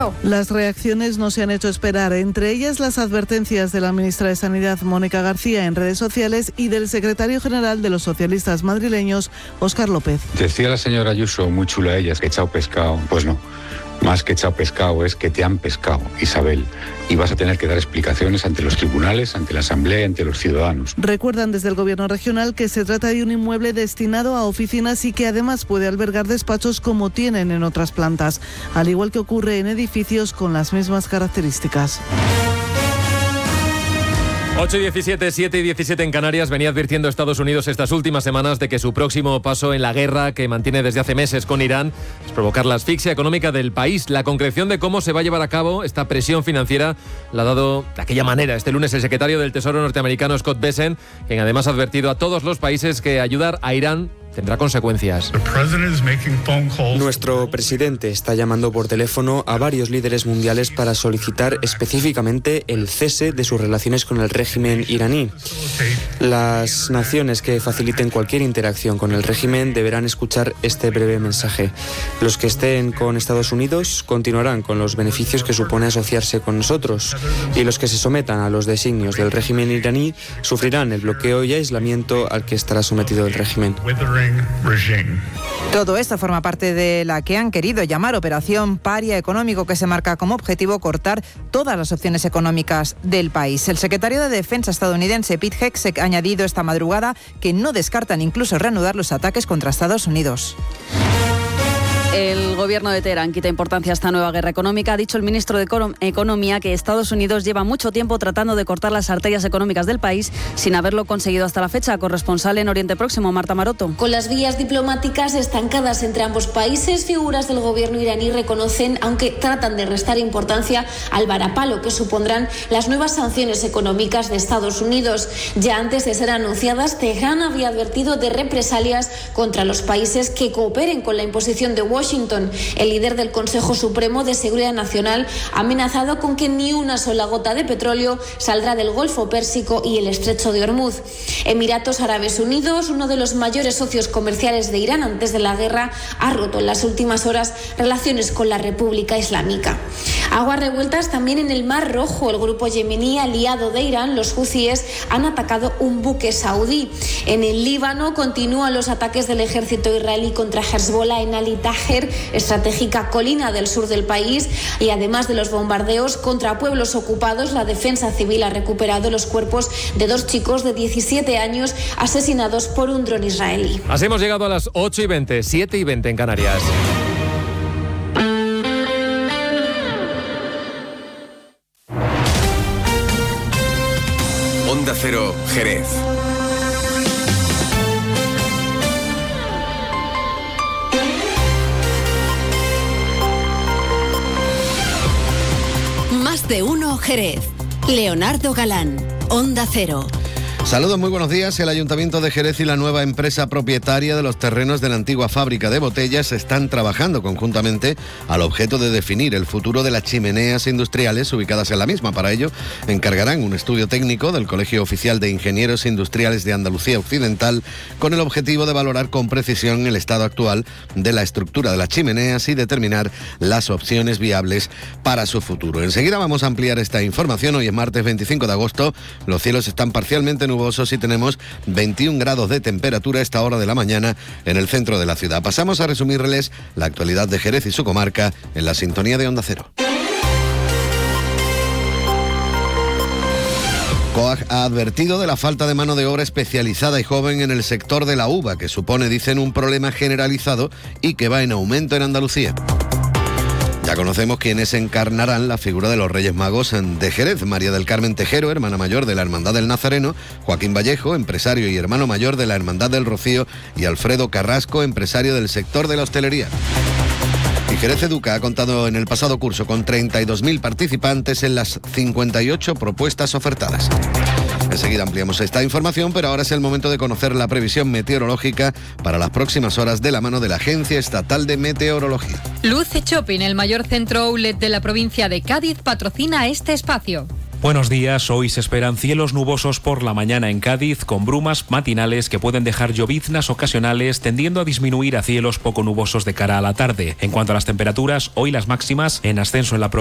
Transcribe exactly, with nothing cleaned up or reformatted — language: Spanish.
Las reacciones no se han hecho esperar, entre ellas las advertencias de la ministra de Sanidad, Mónica García, en redes sociales y del secretario general de los socialistas madrileños, Óscar López. Decía la señora Ayuso, muy chula ella, es que echado pescado. Pues no, más que echado pescado es que te han pescado, Isabel, y vas a tener que dar explicaciones ante los tribunales, ante la Asamblea y ante los ciudadanos. Recuerdan desde el Gobierno regional que se trata de un inmueble destinado a oficinas y que además puede albergar despachos como tienen en otras plantas, al igual que ocurre en edificios con las mismas características. ocho y diecisiete, siete y diecisiete en Canarias. Venía advirtiendo Estados Unidos estas últimas semanas de que su próximo paso en la guerra que mantiene desde hace meses con Irán es provocar la asfixia económica del país. La concreción de cómo se va a llevar a cabo esta presión financiera la ha dado de aquella manera este lunes el secretario del Tesoro norteamericano Scott Bessent, quien además ha advertido a todos los países que ayudar a Irán tendrá consecuencias. Nuestro presidente está llamando por teléfono a varios líderes mundiales para solicitar específicamente el cese de sus relaciones con el régimen iraní. Las naciones que faciliten cualquier interacción con el régimen deberán escuchar este breve mensaje. Los que estén con Estados Unidos continuarán con los beneficios que supone asociarse con nosotros, y los que se sometan a los designios del régimen iraní sufrirán el bloqueo y aislamiento al que estará sometido el régimen. Todo esto forma parte de la que han querido llamar Operación Paria Económico, que se marca como objetivo cortar todas las opciones económicas del país. El secretario de Defensa estadounidense Pete Hegseth ha añadido esta madrugada que no descartan incluso reanudar los ataques contra Estados Unidos. El gobierno de Teherán quita importancia a esta nueva guerra económica. Ha dicho el ministro de Economía que Estados Unidos lleva mucho tiempo tratando de cortar las arterias económicas del país sin haberlo conseguido hasta la fecha. Corresponsal en Oriente Próximo, Marta Maroto. Con las vías diplomáticas estancadas entre ambos países, figuras del gobierno iraní reconocen, aunque tratan de restar importancia al varapalo que supondrán las nuevas sanciones económicas de Estados Unidos. Ya antes de ser anunciadas, Teherán había advertido de represalias contra los países que cooperen con la imposición de Washington. Washington, el líder del Consejo Supremo de Seguridad Nacional, ha amenazado con que ni una sola gota de petróleo saldrá del Golfo Pérsico y el Estrecho de Hormuz. Emiratos Árabes Unidos, uno de los mayores socios comerciales de Irán antes de la guerra, ha roto en las últimas horas relaciones con la República Islámica. Aguas revueltas también en el Mar Rojo. El grupo yemení aliado de Irán, los huthíes, han atacado un buque saudí. En el Líbano continúan los ataques del ejército israelí contra Hezbollah en Ali Taher, estratégica colina del sur del país, y además de los bombardeos contra pueblos ocupados, la defensa civil ha recuperado los cuerpos de dos chicos de diecisiete años asesinados por un dron israelí. Así hemos llegado a las ocho y veinte, siete y veinte en Canarias. Onda Cero, Jerez. Más de uno, Jerez. Leonardo Galán, Onda Cero. Saludos, muy buenos días. El Ayuntamiento de Jerez y la nueva empresa propietaria de los terrenos de la antigua fábrica de botellas están trabajando conjuntamente al objeto de definir el futuro de las chimeneas industriales ubicadas en la misma. Para ello, encargarán un estudio técnico del Colegio Oficial de Ingenieros Industriales de Andalucía Occidental con el objetivo de valorar con precisión el estado actual de la estructura de las chimeneas y determinar las opciones viables para su futuro. Enseguida vamos a ampliar esta información. Hoy es martes veinticinco de agosto. Los cielos están parcialmente nubosos y tenemos veintiún grados de temperatura a esta hora de la mañana en el centro de la ciudad. Pasamos a resumirles la actualidad de Jerez y su comarca en la sintonía de Onda Cero. COAG ha advertido de la falta de mano de obra especializada y joven en el sector de la uva, que supone, dicen, un problema generalizado y que va en aumento en Andalucía. Ya conocemos quiénes encarnarán la figura de los Reyes Magos de Jerez. María del Carmen Tejero, hermana mayor de la Hermandad del Nazareno; Joaquín Vallejo, empresario y hermano mayor de la Hermandad del Rocío; y Alfredo Carrasco, empresario del sector de la hostelería. Y Jerez Educa ha contado en el pasado curso con treinta y dos mil participantes en las cincuenta y ocho propuestas ofertadas. Enseguida ampliamos esta información, pero ahora es el momento de conocer la previsión meteorológica para las próximas horas de la mano de la Agencia Estatal de Meteorología. Luce Shopping, el mayor centro outlet de la provincia de Cádiz, patrocina este espacio. Buenos días. Hoy se esperan cielos nubosos por la mañana en Cádiz, con brumas matinales que pueden dejar lloviznas ocasionales, tendiendo a disminuir a cielos poco nubosos de cara a la tarde. En cuanto a las temperaturas, hoy las máximas en ascenso en la provincia